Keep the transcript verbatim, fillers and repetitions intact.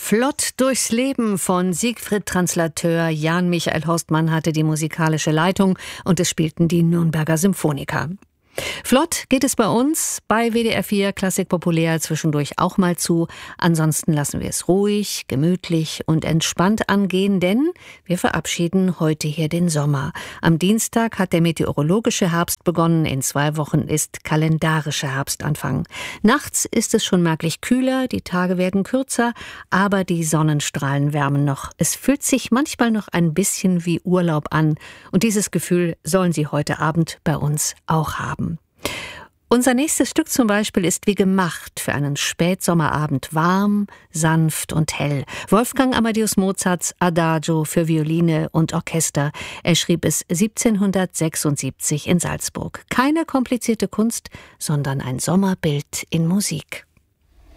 Flott durchs Leben von Siegfried Translateur. Jan Michael Horstmann hatte die musikalische Leitung und es spielten die Nürnberger Symphoniker. Flott geht es bei uns bei W D R vier Klassik Populär zwischendurch auch mal zu. Ansonsten lassen wir es ruhig, gemütlich und entspannt angehen, denn wir verabschieden heute hier den Sommer. Am Dienstag hat der meteorologische Herbst begonnen. In zwei Wochen ist kalendarischer Herbstanfang. Nachts ist es schon merklich kühler, die Tage werden kürzer, aber die Sonnenstrahlen wärmen noch. Es fühlt sich manchmal noch ein bisschen wie Urlaub an und dieses Gefühl sollen Sie heute Abend bei uns auch haben. Unser nächstes Stück zum Beispiel ist wie gemacht für einen Spätsommerabend, warm, sanft und hell. Wolfgang Amadeus Mozarts Adagio für Violine und Orchester. Er schrieb es siebzehnhundertsechsundsiebzig in Salzburg. Keine komplizierte Kunst, sondern ein Sommerbild in Musik.